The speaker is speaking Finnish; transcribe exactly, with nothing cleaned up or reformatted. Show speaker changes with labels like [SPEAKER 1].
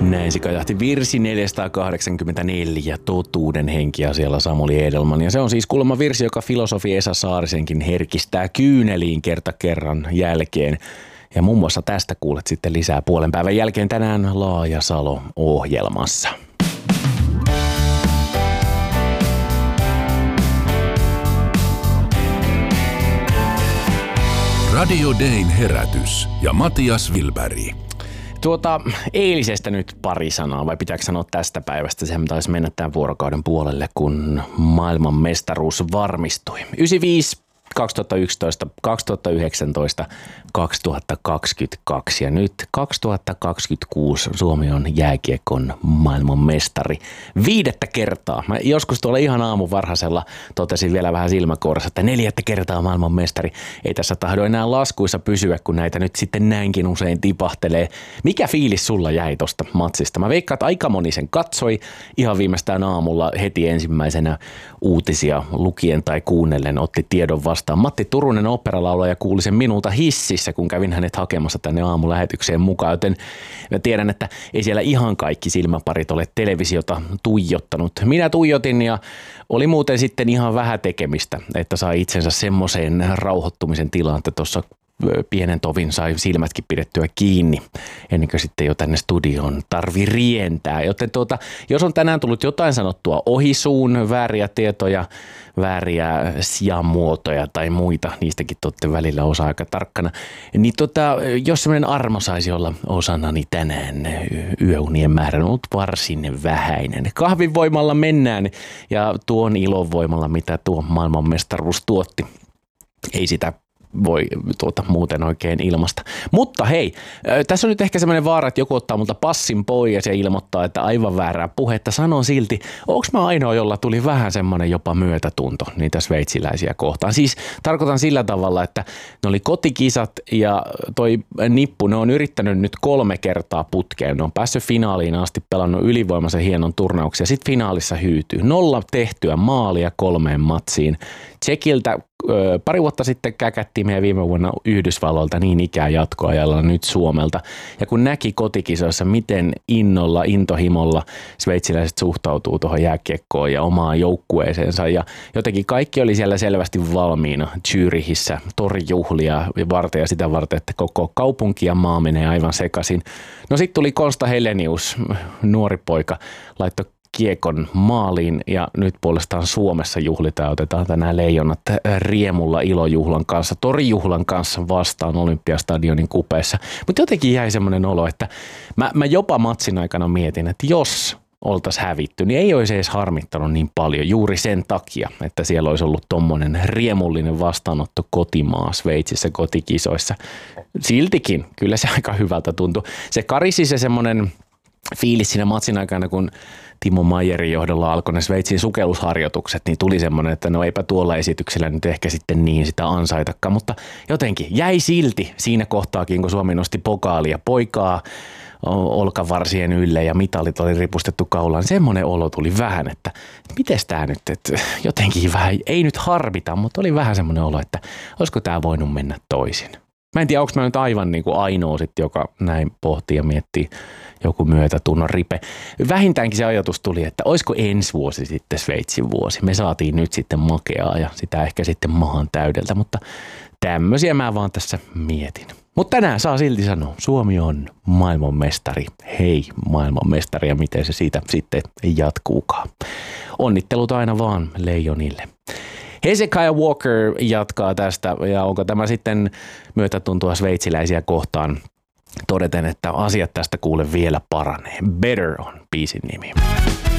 [SPEAKER 1] Näin se kajahti virsi neljäsataakahdeksankymmentäneljä, totuuden henki asialla Samuli Edelman. Ja se on siis kuulemma virsi, joka filosofi Esa Saarisenkin herkistää kyyneliin kerta kerran jälkeen. Ja muun muassa tästä kuulet sitten lisää puolen päivän jälkeen tänään Laajasalo-ohjelmassa.
[SPEAKER 2] Radio Dayn herätys ja Matias Wilberg.
[SPEAKER 1] Tuota, eilisestä nyt pari sanaa, vai pitääkö sanoa tästä päivästä? Sehän taisi mennä tämän vuorokauden puolelle, kun maailman mestaruus varmistui. yhdeksänkymmentäviisi, kaksituhattayksitoista, kaksituhattayhdeksäntoista, kaksituhattakaksikymmentäkaksi ja nyt kaksituhattakaksikymmentäkuusi Suomi on jääkiekon maailman mestari. Viidettä kertaa. Mä joskus tuolla ihan aamun varhaisella totesin vielä vähän silmäkourassa, että neljättä kertaa maailman mestari. Ei tässä tahdo enää laskuissa pysyä, kun näitä nyt sitten näinkin usein tipahtelee. Mikä fiilis sulla jäi tosta matsista? Mä veikkaan, että aika moni sen katsoi ihan viimeistään aamulla heti ensimmäisenä uutisia lukien tai kuunnellen otti tiedon vastaan. Matti Turunen oopperalaulaja kuuli sen minulta hississä, kun kävin hänet hakemassa tänne aamulähetykseen mukaan, joten mä tiedän, että ei siellä ihan kaikki silmäparit ole televisiota tuijottanut. Minä tuijotin ja oli muuten sitten ihan vähän tekemistä, että sai itsensä semmoiseen rauhoittumisen tilaan, että tuossa pienen tovin sai silmätkin pidettyä kiinni ennen kuin sitten jo tänne studioon tarvi rientää. Joten tuota, jos on tänään tullut jotain sanottua ohisuun, vääriä tietoja, vääriä sijamuotoja tai muita, niistäkin totte välillä osa aika tarkkana, niin tota, jos semmoinen armo saisi olla osanani tänään, yöunien määrä on ollut varsin vähäinen. Kahvin voimalla mennään ja tuon ilon voimalla, mitä tuo maailmanmestaruus tuotti. Ei sitä voi tuota muuten oikein ilmasta. Mutta hei, tässä on nyt ehkä semmoinen vaara, että joku ottaa multa passin pois ja ilmoittaa, että aivan väärää puhetta. Sanon silti, onko mä ainoa, jolla tuli vähän semmoinen jopa myötätunto niitä sveitsiläisiä kohtaan. Siis tarkoitan sillä tavalla, että ne oli kotikisat ja toi nippu, ne on yrittänyt nyt kolme kertaa putkeen. Ne on päässyt finaaliin asti, pelannut ylivoimaisen hienon turnauksen ja sitten finaalissa hyytyy. Nolla tehtyä maalia kolmeen matsiin. Tsekiltä pari vuotta sitten käkättiin meidän viime vuonna Yhdysvalloilta niin ikään jatkoajalla nyt Suomelta. Ja kun näki kotikisoissa, miten innolla, intohimolla sveitsiläiset suhtautuu tuohon jääkiekkoon ja omaan joukkueeseensa. Ja jotenkin kaikki oli siellä selvästi valmiina Zürichissä torijuhlia varten ja sitä varten, että koko kaupunki ja maa menee aivan sekaisin. No sitten tuli Konsta Helenius, nuori poika, laittoi kiekon maaliin ja nyt puolestaan Suomessa juhlitaan, otetaan tänään leijonat riemulla ilojuhlan kanssa, torijuhlan kanssa vastaan Olympiastadionin kupeessa. Mutta jotenkin jäi semmoinen olo, että mä, mä jopa matsin aikana mietin, että jos oltaisiin hävitty, niin ei olisi edes harmittanut niin paljon juuri sen takia, että siellä olisi ollut tommonen riemullinen vastaanotto kotimaa Sveitsissä kotikisoissa. Siltikin kyllä se aika hyvältä tuntui. Se karisi se semmoinen fiilis siinä matsin aikana, kun Timo Maijerin johdolla alkoi ne Sveitsin sukellusharjoitukset, niin tuli semmoinen, että no eipä tuolla esityksellä nyt ehkä sitten niin sitä ansaitakaan, mutta jotenkin jäi silti siinä kohtaakin, kun Suomi nosti pokaalia poikaa olkavarsien ylle ja mitalit oli ripustettu kaulaan. Semmoinen olo tuli vähän, että, että mites tää nyt, että jotenkin vähän, ei nyt harvita, mutta oli vähän semmoinen olo, että olisiko tää voinut mennä toisin. Mä en tiedä, onko mä nyt aivan niin kuin ainoa sitten, joka näin pohtii ja miettii joku myötätunnon ripe. Vähintäänkin se ajatus tuli, että olisiko ensi vuosi sitten Sveitsin vuosi. Me saatiin nyt sitten makeaa ja sitä ehkä sitten mahan täydeltä, mutta tämmöisiä mä vaan tässä mietin. Mutta tänään saa silti sanoa, Suomi on maailmanmestari. Hei maailmanmestari ja miten se siitä sitten jatkuukaan. Onnittelut aina vaan leijonille. Hezekiah Walker jatkaa tästä ja onko tämä sitten myötätuntoa sveitsiläisiä kohtaan todeten, että asiat tästä kuule vielä paranee. Better on biisin nimi.